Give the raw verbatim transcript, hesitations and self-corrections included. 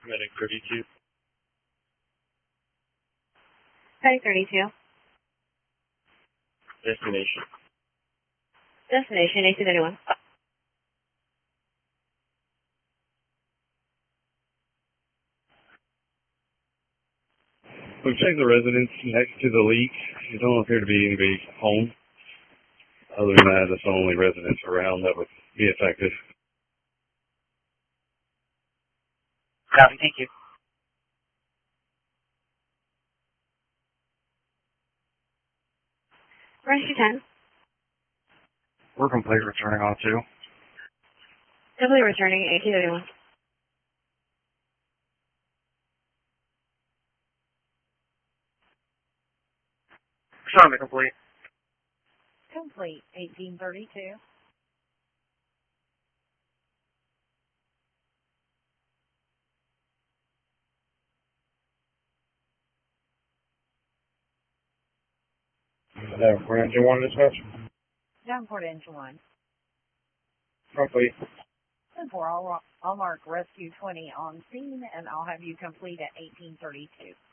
Medic thirty-two. Medic thirty-two. Destination. Destination, A C thirty-one. We've checked the residence next to the leak. There don't appear to be anybody home. Other than that, that's the only residence around that would be affected. Copy, thank you. Rescue ten. We're complete returning on two. Simply returning, A C thirty-one. Sorry, complete. Complete, eighteen thirty-two. Davenport Engine one dispatch. Davenport Engine one. Complete. ten four, I'll, I'll mark Rescue twenty on scene, and I'll have you complete at eighteen thirty-two.